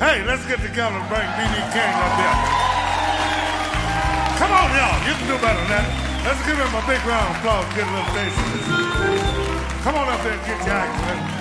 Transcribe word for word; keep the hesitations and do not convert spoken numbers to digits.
Hey, let's get together and bring B B King up here. Come on, y'all. You can do better than that. Let's give him a big round of applause. Get a little taste of this. Come on up there and get your act, man.